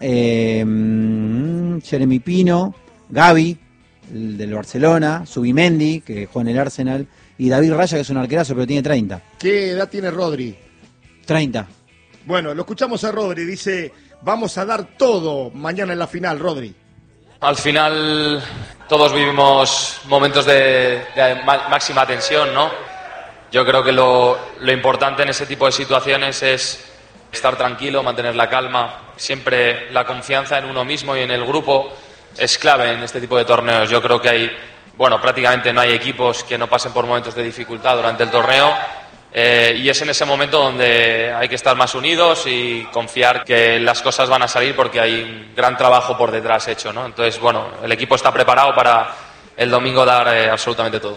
Jeremy Pino, Gavi, el del Barcelona, Zubimendi, que juega en el Arsenal, y David Raya, que es un arquerazo, pero tiene 30. ¿Qué edad tiene Rodri? 30. Bueno, lo escuchamos a Rodri, dice, vamos a dar todo mañana en la final, Rodri. Al final todos vivimos momentos de máxima tensión, ¿no? Yo creo que lo importante en ese tipo de situaciones es estar tranquilo, mantener la calma. Siempre la confianza en uno mismo y en el grupo es clave en este tipo de torneos. Yo creo que prácticamente no hay equipos que no pasen por momentos de dificultad durante el torneo. Y es en ese momento donde hay que estar más unidos y confiar que las cosas van a salir porque hay un gran trabajo por detrás hecho, ¿no? Entonces, el equipo está preparado para el domingo dar absolutamente todo.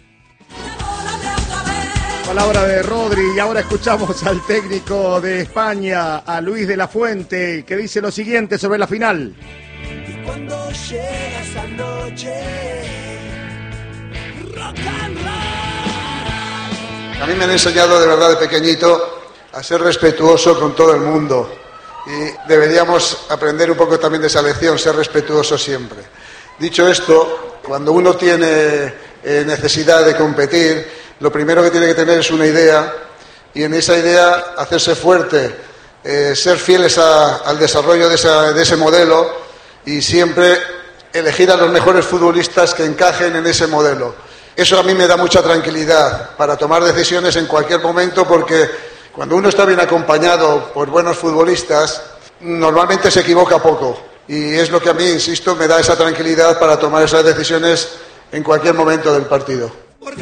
Palabra de Rodri, y ahora escuchamos al técnico de España, a Luis de la Fuente, que dice lo siguiente sobre la final. Y cuando llega esa noche, rock and roll. A mí me han enseñado de verdad de pequeñito a ser respetuoso con todo el mundo y deberíamos aprender un poco también de esa lección, ser respetuoso siempre. Dicho esto, cuando uno tiene necesidad de competir, lo primero que tiene que tener es una idea y en esa idea hacerse fuerte, ser fieles al desarrollo de ese modelo y siempre elegir a los mejores futbolistas que encajen en ese modelo. Eso a mí me da mucha tranquilidad para tomar decisiones en cualquier momento porque cuando uno está bien acompañado por buenos futbolistas, normalmente se equivoca poco. Y es lo que a mí, insisto, me da esa tranquilidad para tomar esas decisiones en cualquier momento del partido.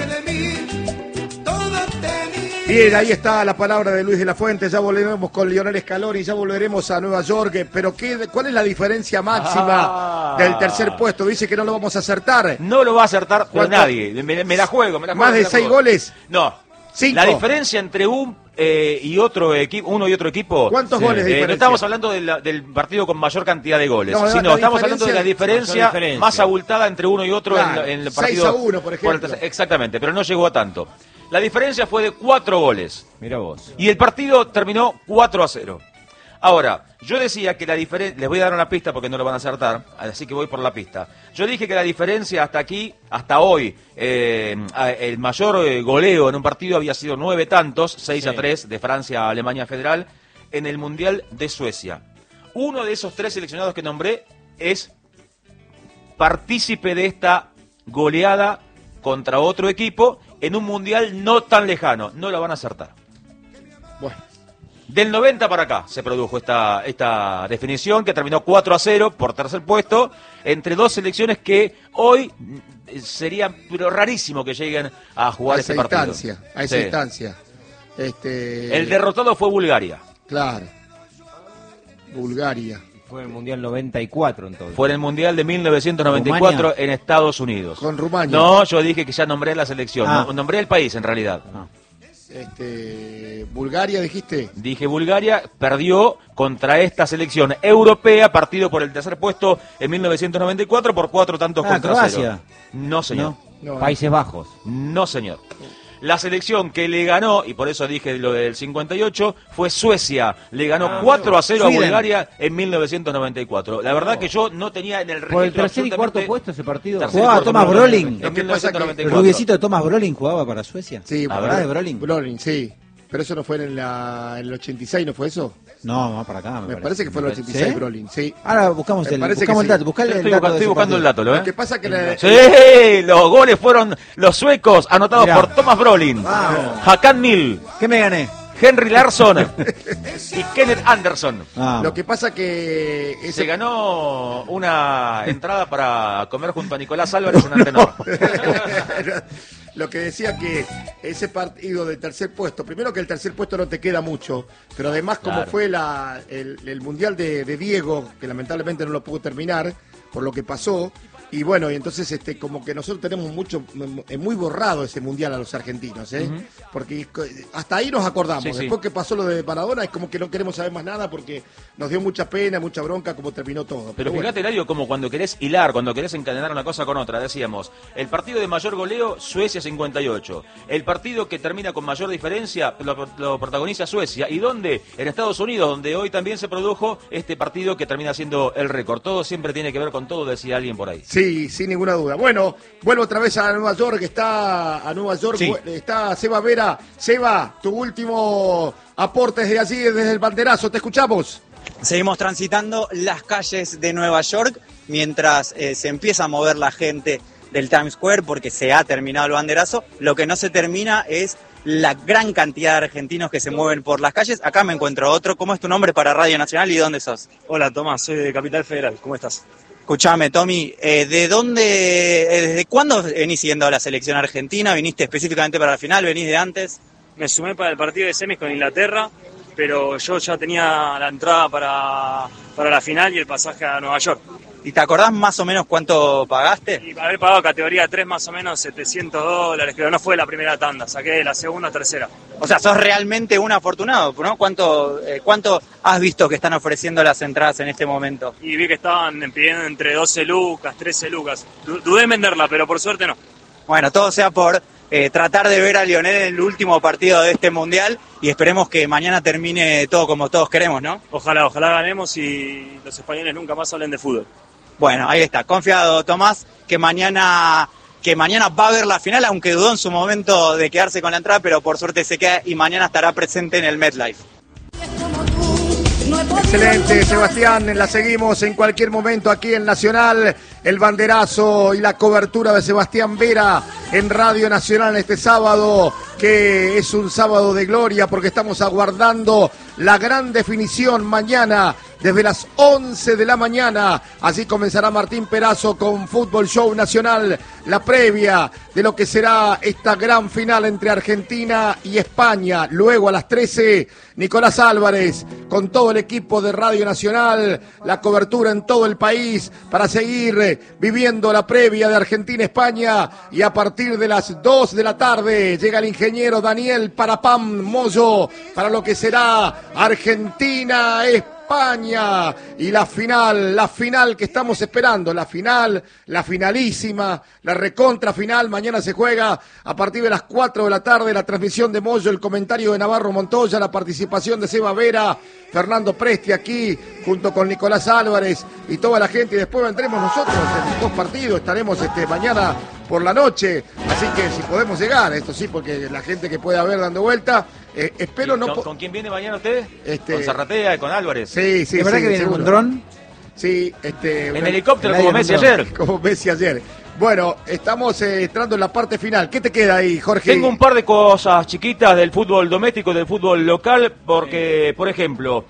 Bien, ahí está la palabra de Luis de la Fuente, ya volveremos con Lionel Scaloni, ya volveremos a Nueva York, pero ¿cuál es la diferencia máxima del tercer puesto? Dice que no lo vamos a acertar. No lo va a acertar por nadie, me la juego. ¿Más de 6 goles? No. 5. La diferencia entre uno y otro equipo. ¿Cuántos goles de diferencia? No estamos hablando del partido con mayor cantidad de goles, no, sino estamos hablando de la diferencia más abultada entre uno y otro, claro, en el partido. 6-1, por ejemplo. Exactamente, pero no llegó a tanto. La diferencia fue de 4 goles. Mira vos. Y el partido terminó 4-0. Ahora, yo decía que la diferencia... Les voy a dar una pista porque no lo van a acertar, así que voy por la pista. Yo dije que la diferencia hasta hoy, el mayor goleo en un partido había sido 9 tantos, 6-3 de Francia a Alemania Federal, en el Mundial de Suecia. Uno de esos 3 seleccionados que nombré es partícipe de esta goleada contra otro equipo en un mundial no tan lejano. No lo van a acertar. Bueno. Del 90 para acá se produjo esta definición que terminó 4-0 por tercer puesto entre dos selecciones que hoy sería pero rarísimo que lleguen a jugar este partido. A esa instancia. El derrotado fue Bulgaria. Claro. Bulgaria. Fue en el Mundial 94 entonces. Fue en el Mundial de 1994 ¿Rumania? En Estados Unidos. Con Rumania. No, yo dije que ya nombré la selección. No, nombré el país en realidad. Bulgaria, dijiste. Dije Bulgaria, perdió contra esta selección europea, partido por el tercer puesto en 1994 por 4 tantos contra Croacia. 0. No, señor. No. Países Bajos. No, señor. La selección que le ganó, y por eso dije lo del 58, fue Suecia. Le ganó 4-0 a Bulgaria en 1994. La verdad que yo no tenía en el registro. Por el tercer y cuarto puesto ese partido. Jugaba Thomas Brolin. En 1994. El rubiecito de Thomas Brolin jugaba para Suecia. Sí, la verdad de Brolin. Brolin, sí. Pero eso no fue en el 86, ¿no fue eso? No, más para acá. Me parece que fue en el 86, ¿sí? Brolin, sí. Ahora buscamos el dato. Estoy buscando el dato, ¿lo Lo que pasa que sí, los goles fueron los suecos anotados por Thomas Brolin, Hakan Mill. ¿Qué me gané? Henry Larsson y Kenneth Anderson. Lo que pasa que... Se ganó una entrada para comer junto a Nicolás Álvarez en Antenor. Lo que decía que ese partido del tercer puesto, primero que el tercer puesto no te queda mucho, pero además como fue el Mundial de Diego, que lamentablemente no lo pudo terminar, por lo que pasó, Y bueno, y entonces como que nosotros tenemos muy borrado ese mundial a los argentinos, porque hasta ahí nos acordamos. Después que pasó lo de Maradona, es como que no queremos saber más nada porque nos dio mucha pena, mucha bronca como terminó todo. Pero fíjate, Eladio, como cuando querés hilar, cuando querés encadenar una cosa con otra, decíamos, el partido de mayor goleo, Suecia 58. El partido que termina con mayor diferencia, lo protagoniza Suecia. ¿Y dónde? En Estados Unidos, donde hoy también se produjo este partido que termina siendo el récord. Todo siempre tiene que ver con todo, decía alguien por ahí. Sí, sin ninguna duda. Bueno, vuelvo otra vez a Nueva York, está Seba Vera. Seba, tu último aporte desde allí, desde el banderazo, te escuchamos. Seguimos transitando las calles de Nueva York mientras se empieza a mover la gente del Times Square porque se ha terminado el banderazo. Lo que no se termina es la gran cantidad de argentinos que se mueven por las calles. Acá me encuentro otro. ¿Cómo es tu nombre para Radio Nacional y dónde sos? Hola, Tomás, soy de Capital Federal. ¿Cómo estás? Escuchame, Tommy, ¿desde cuándo venís siguiendo a la selección argentina? ¿Viniste específicamente para la final? ¿Venís de antes? Me sumé para el partido de semis con Inglaterra, pero yo ya tenía la entrada para la final y el pasaje a Nueva York. ¿Y te acordás más o menos cuánto pagaste? Y haber pagado categoría 3 más o menos $700, pero no fue la primera tanda, saqué de la segunda o tercera. O sea, sos realmente un afortunado, ¿no? ¿Cuánto has visto que están ofreciendo las entradas en este momento? Y vi que estaban pidiendo entre 12 lucas, 13 lucas. Dudé en venderla, pero por suerte no. Bueno, todo sea por tratar de ver a Lionel en el último partido de este Mundial y esperemos que mañana termine todo como todos queremos, ¿no? Ojalá ganemos y los españoles nunca más hablen de fútbol. Bueno, ahí está, confiado Tomás, que mañana va a ver la final, aunque dudó en su momento de quedarse con la entrada, pero por suerte se queda y mañana estará presente en el MetLife. Excelente, Sebastián, la seguimos en cualquier momento aquí en Nacional, el banderazo y la cobertura de Sebastián Vera en Radio Nacional este sábado, que es un sábado de gloria porque estamos aguardando la gran definición mañana desde las 11 de la mañana. Así comenzará Martín Perazo con Fútbol Show Nacional, la previa de lo que será esta gran final entre Argentina y España. Luego a las 13, Nicolás Álvarez con todo el equipo de Radio Nacional, la cobertura en todo el país para seguir viviendo la previa de Argentina-España. Y a partir de las 2 de la tarde llega el ingeniero Daniel Parapam Moyo para lo que será Argentina-España. Y la final que estamos esperando, la finalísima, la recontra final, mañana se juega a partir de las 4 de la tarde, la transmisión de Moyo, el comentario de Navarro Montoya, la participación de Seba Vera, Fernando Presti aquí, junto con Nicolás Álvarez y toda la gente, y después vendremos nosotros en el postpartido, estaremos mañana por la noche, así que si podemos llegar, esto sí, porque la gente que pueda ver dando vuelta, espero no... ¿Con quién viene mañana usted? ¿Con Zarratea y con Álvarez? Sí, ¿Es verdad que viene con dron? Sí, en helicóptero como Messi ayer. Como Messi ayer. Bueno, estamos entrando en la parte final. ¿Qué te queda ahí, Jorge? Tengo un par de cosas chiquitas del fútbol doméstico, del fútbol local, porque, por ejemplo,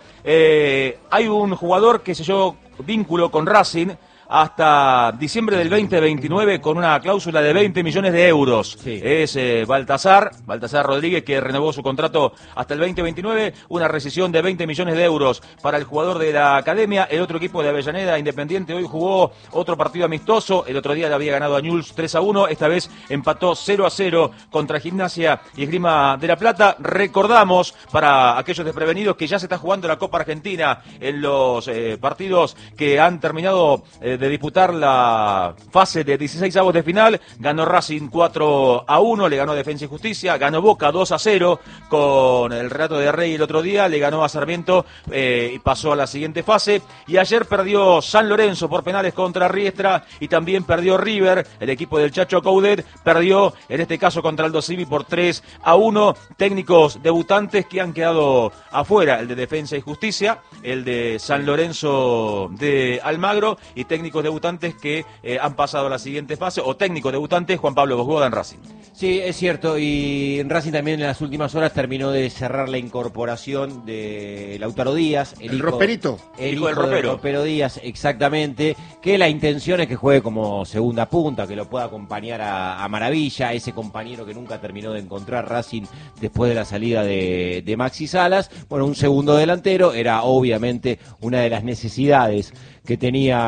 hay un jugador que selló vínculo con Racing hasta diciembre del 2029 con una cláusula de 20 millones de euros. Sí. Es Baltasar Rodríguez, que renovó su contrato hasta el 2029, una rescisión de 20 millones de euros para el jugador de la academia. El otro equipo de Avellaneda, Independiente, hoy jugó otro partido amistoso. El otro día le había ganado a Newell's 3-1, esta vez empató 0-0 contra Gimnasia y Esgrima de la Plata. Recordamos, para aquellos desprevenidos, que ya se está jugando la Copa Argentina en los partidos que han terminado de disputar la fase de 16avos de final. Ganó Racing 4-1, le ganó Defensa y Justicia, ganó Boca 2-0 con el relato de Rey el otro día, le ganó a Sarmiento y pasó a la siguiente fase. Y ayer perdió San Lorenzo por penales contra Riestra y también perdió River, el equipo del Chacho Coudet, perdió en este caso contra Aldo Civi por 3-1. Técnicos debutantes que han quedado afuera, el de Defensa y Justicia, el de San Lorenzo de Almagro, y técnicos debutantes que han pasado a la siguiente fase, o técnicos debutantes, Juan Pablo Bosgoda en Racing. Sí, es cierto, y Racing también en las últimas horas terminó de cerrar la incorporación de Lautaro Díaz, el roperito, el hijo del ropero Díaz, exactamente, que la intención es que juegue como segunda punta, que lo pueda acompañar a Maravilla, ese compañero que nunca terminó de encontrar Racing después de la salida de Maxi Salas. Bueno, un segundo delantero era obviamente una de las necesidades que tenía el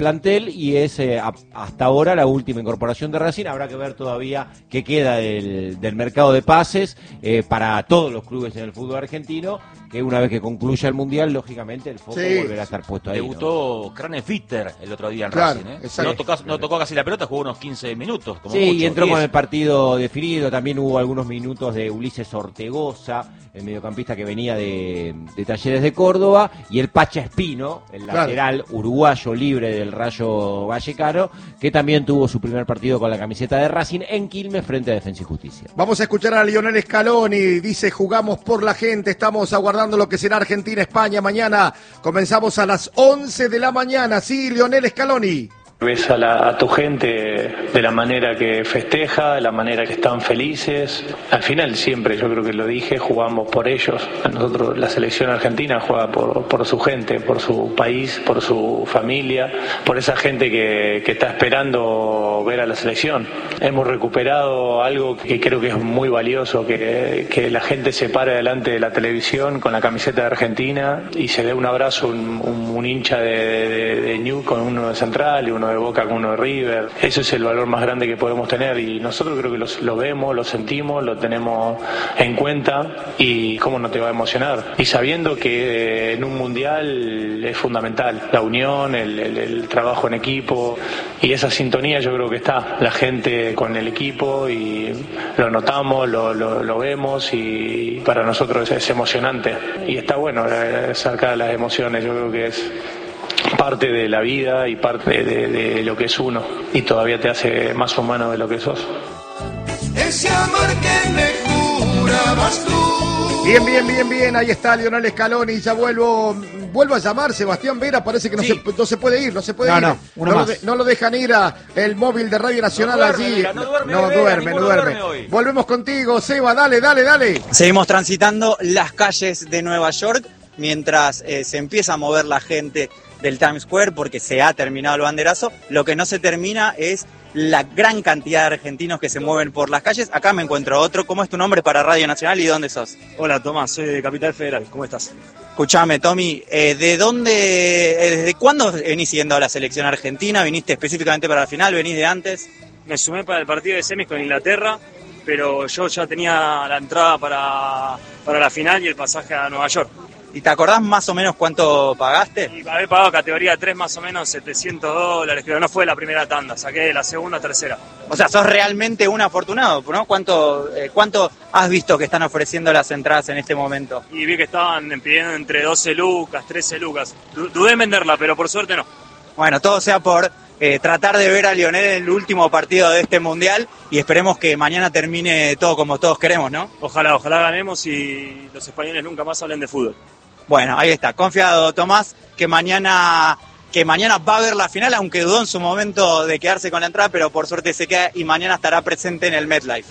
plantel y es hasta ahora la última incorporación de Racing. Habrá que ver todavía qué queda del mercado de pases para todos los clubes en el fútbol argentino, que una vez que concluya el Mundial, lógicamente el foco volverá a estar puesto ahí. Debutó Kranefiter el otro día en Claro, Racing. No tocó casi la pelota, jugó unos 15 minutos. Como sí, mucho, y entró 10. con el partido definido. También hubo algunos minutos de Ulises Ortegoza, el mediocampista que venía de Talleres de Córdoba, y el Pacha Espino, el lateral uruguayo libre del Rayo Vallecano, que también tuvo su primer partido con la camiseta de Racing en Quilmes frente a Defensa y Justicia. Vamos a escuchar a Lionel Scaloni, dice: jugamos por la gente, estamos aguardando lo que será Argentina-España mañana, comenzamos a las 11 de la mañana, sí, Lionel Scaloni. Ves a tu gente de la manera que festeja, de la manera que están felices. Al final siempre, yo creo que lo dije, jugamos por ellos. Nosotros, la selección argentina juega por su gente, por su país, por su familia, por esa gente que está esperando ver a la selección. Hemos recuperado algo que creo que es muy valioso, que la gente se pare delante de la televisión con la camiseta de Argentina y se dé un abrazo, un hincha de New con uno de Central y uno de Boca con uno de River. Eso es el valor más grande que podemos tener y nosotros creo que lo vemos, lo sentimos, lo tenemos en cuenta y cómo no te va a emocionar. Y sabiendo que en un mundial es fundamental la unión, el trabajo en equipo y esa sintonía yo creo que está la gente con el equipo y lo notamos, lo vemos y para nosotros es emocionante y está bueno sacar las emociones. Yo creo que es parte de la vida y parte de lo que es uno y todavía te hace más humano de lo que sos. Ese amor que me jurabas tú. Bien, ahí está Lionel Scaloni, ya vuelvo a llamar, Sebastián Vera, parece que no se puede ir. No lo dejan ir a el móvil de Radio Nacional allí. No duerme. Volvemos contigo, Seba, dale. Seguimos transitando las calles de Nueva York mientras se empieza a mover la gente del Times Square porque se ha terminado el banderazo. Lo que no se termina es la gran cantidad de argentinos que se mueven por las calles. Acá me encuentro otro. ¿Cómo es tu nombre para Radio Nacional y dónde sos? Hola, Tomás, soy de Capital Federal. ¿Cómo estás? Escuchame, Tommy, ¿desde cuándo venís siguiendo a la selección argentina? ¿Viniste específicamente para la final? ¿Venís de antes? Me sumé para el partido de semis con Inglaterra, pero yo ya tenía la entrada para la final y el pasaje a Nueva York. ¿Y te acordás más o menos cuánto pagaste? Y había pagado categoría 3 más o menos $700, pero no fue la primera tanda, saqué la segunda, tercera. O sea, sos realmente un afortunado, ¿no? ¿Cuánto has visto que están ofreciendo las entradas en este momento? Y vi que estaban pidiendo entre 12 lucas, 13 lucas. Dudé en venderla, pero por suerte no. Bueno, todo sea por tratar de ver a Lionel en el último partido de este Mundial y esperemos que mañana termine todo como todos queremos, ¿no? Ojalá ganemos y los españoles nunca más hablen de fútbol. Bueno, ahí está, confiado Tomás que mañana va a ver la final, aunque dudó en su momento de quedarse con la entrada, pero por suerte se queda y mañana estará presente en el MetLife.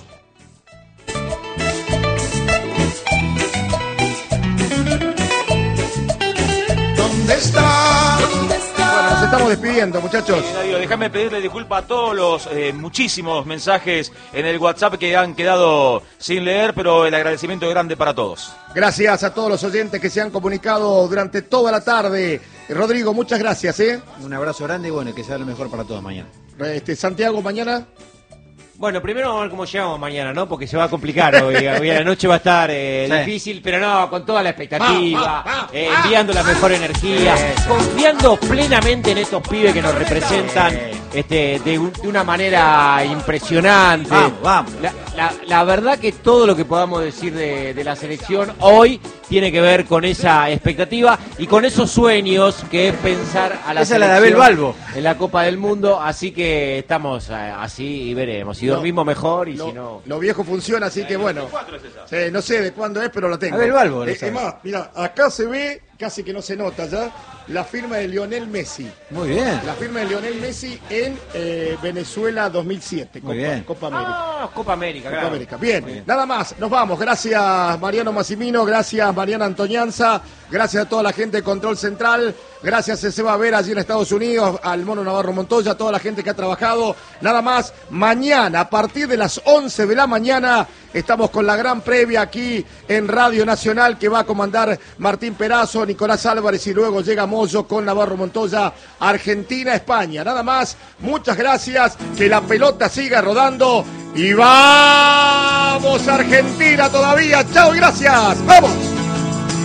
¿Dónde está? Bueno, nos estamos despidiendo, muchachos. Darío, déjame pedirle disculpas a todos los muchísimos mensajes en el WhatsApp que han quedado sin leer, pero el agradecimiento es grande para todos. Gracias a todos los oyentes que se han comunicado durante toda la tarde. Rodrigo, muchas gracias. Un abrazo grande y bueno, que sea lo mejor para todos mañana. Santiago, mañana. Bueno, primero vamos a ver cómo llegamos mañana, ¿no? Porque se va a complicar hoy a la noche va a estar difícil, pero no, con toda la expectativa, enviando la mejor energía, confiando plenamente en estos pibes que nos representan de una manera impresionante. Vamos. La verdad que todo lo que podamos decir de la selección hoy tiene que ver con esa expectativa y con esos sueños que es pensar a la selección es la de Abel Balbo en la Copa del Mundo, así que estamos así y veremos. Si dormimos mejor y si no... Lo viejo funciona, así que bueno. No sé de cuándo es, pero lo tengo. Abel Balbo. Es más, mira, acá se ve, casi que no se nota ya, la firma de Lionel Messi. Muy bien. La firma de Lionel Messi en Venezuela 2007. Muy bien. Copa América. Copa América, claro. Copa América. Bien, nada más, nos vamos. Gracias Mariano Massimino, gracias Mariana Antonianza, gracias a toda la gente de Control Central, gracias a Seba Vera allí en Estados Unidos, al Mono Navarro Montoya, a toda la gente que ha trabajado. Nada más, mañana a partir de las 11 de la mañana Estamos con la gran previa aquí en Radio Nacional que va a comandar Martín Perazo, Nicolás Álvarez y luego llega Moyo con Navarro Montoya, Argentina-España. Nada más, muchas gracias, que la pelota siga rodando y vamos Argentina todavía. Chao y gracias. ¡Vamos!